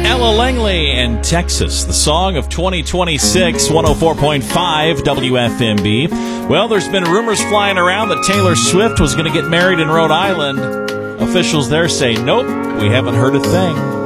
Ella Langley and Texas, the song of 2026, 104.5 WFMB. Well, there's been rumors flying around that Taylor Swift was going to get married in Rhode Island. Officials there say, nope, we haven't heard a thing.